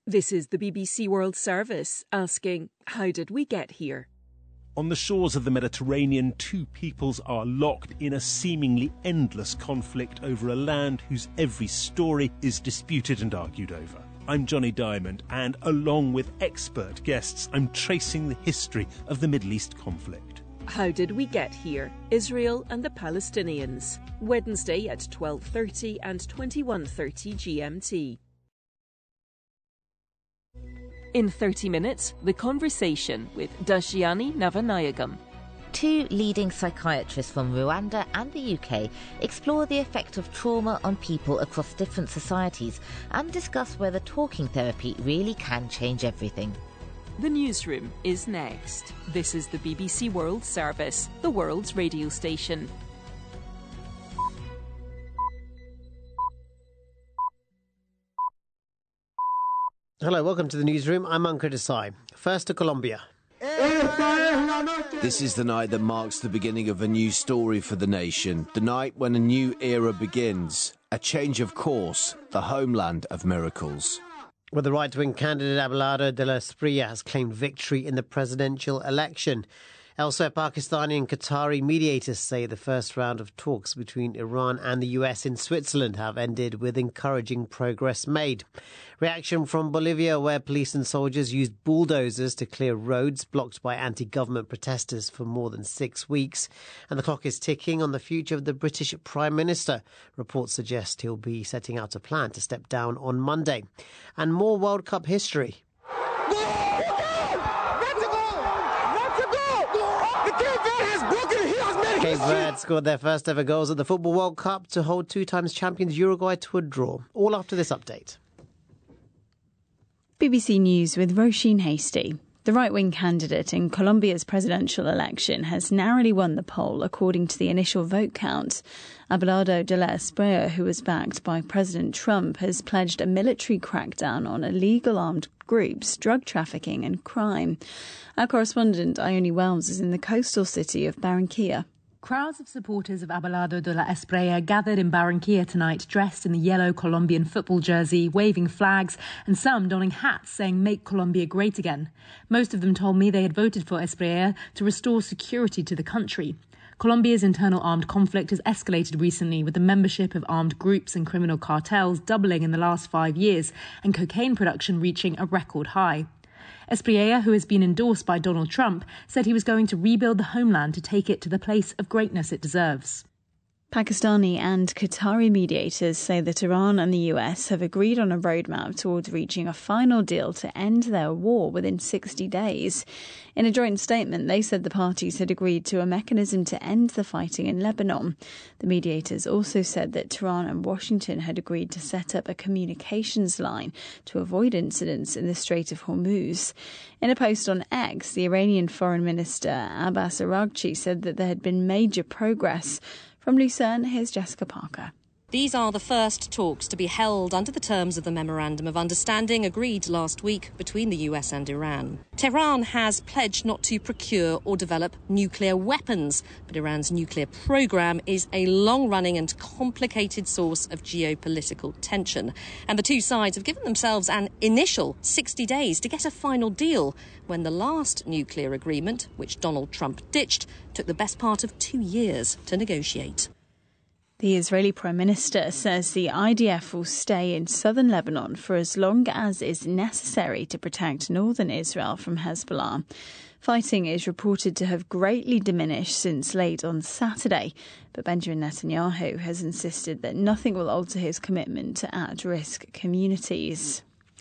This is the BBC World Service asking, how did we get here? On the shores of the Mediterranean, two peoples are locked in a seemingly endless conflict over a land whose every story is disputed and argued over. I'm Johnny Diamond, and along with expert guests, I'm tracing the history of the Middle East conflict. How did we get here? Israel and the Palestinians. Wednesday at 12:30 and 21:30 GMT. In 30 minutes, The Conversation with Dashiani Navanayagam. Two leading psychiatrists from Rwanda and the UK explore the effect of trauma on people across different societies and discuss whether talking therapy really can change everything. The newsroom is next. This is the BBC World Service, the world's radio station. Hello, welcome to the newsroom. I'm Ankur Desai. First to Colombia. This is the night that marks the beginning of a new story for the nation. The night when a new era begins. A change of course. The homeland of miracles. Well, the right-wing candidate Abelardo de la Espriella has claimed victory in the presidential election. Elsewhere, Pakistani and Qatari mediators say the first round of talks between Iran and the US in Switzerland have ended with encouraging progress made. Reaction from Bolivia, where police and soldiers used bulldozers to clear roads blocked by anti-government protesters for more than 6 weeks. And the clock is ticking on the future of the British Prime Minister. Reports suggest he'll be setting out a plan to step down on Monday. And more World Cup history. Cape Verde scored their first ever goals at the Football World Cup to hold two-times champions Uruguay to a draw. All after this update. BBC News with Roisin Hastie. The right-wing candidate in Colombia's presidential election has narrowly won the poll according to the initial vote count. Abelardo de la Espriella, who was backed by President Trump, has pledged a military crackdown on illegal armed groups, drug trafficking and crime. Our correspondent Ione Wells is in the coastal city of Barranquilla. Crowds of supporters of Abelardo de la Espriella gathered in Barranquilla tonight, dressed in the yellow Colombian football jersey, waving flags, and some donning hats saying "Make Colombia Great Again." Most of them told me they had voted for Espriella to restore security to the country. Colombia's internal armed conflict has escalated recently, with the membership of armed groups and criminal cartels doubling in the last 5 years and cocaine production reaching a record high. Espriella, who has been endorsed by Donald Trump, said he was going to rebuild the homeland to take it to the place of greatness it deserves. Pakistani and Qatari mediators say that Iran and the US have agreed on a roadmap towards reaching a final deal to end their war within 60 days. In a joint statement, they said the parties had agreed to a mechanism to end the fighting in Lebanon. The mediators also said that Tehran and Washington had agreed to set up a communications line to avoid incidents in the Strait of Hormuz. In a post on X, the Iranian Foreign Minister Abbas Araghchi said that there had been major progress. From Lucerne, here's Jessica Parker. These are the first talks to be held under the terms of the Memorandum of Understanding agreed last week between the US and Iran. Tehran has pledged not to procure or develop nuclear weapons, but Iran's nuclear program is a long-running and complicated source of geopolitical tension. And the two sides have given themselves an initial 60 days to get a final deal, when the last nuclear agreement, which Donald Trump ditched, took the best part of 2 years to negotiate. The Israeli Prime Minister says the IDF will stay in southern Lebanon for as long as is necessary to protect northern Israel from Hezbollah. Fighting is reported to have greatly diminished since late on Saturday, but Benjamin Netanyahu has insisted that nothing will alter his commitment to at-risk communities.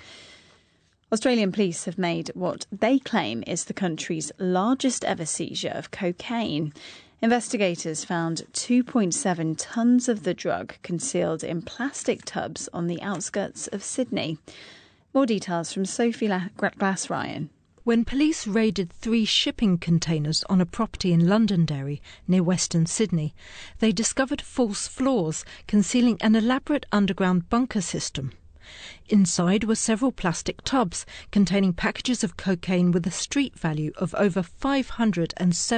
Australian police have made what they claim is the country's largest ever seizure of cocaine. Investigators found 2.7 tonnes of the drug concealed in plastic tubs on the outskirts of Sydney. More details from Sophie Glass-Ryan. When police raided 3 shipping containers on a property in Londonderry, near Western Sydney, they discovered false floors concealing an elaborate underground bunker system. Inside were several plastic tubs containing packages of cocaine with a street value of over $507.